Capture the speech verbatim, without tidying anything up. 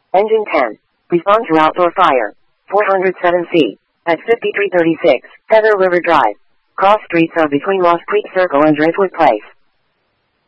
Engine ten. Respond to outdoor fire. four hundred seven C. At fifty-three thirty-six, Feather River Drive. Cross streets are between Lost Creek Circle and Driftwood Place.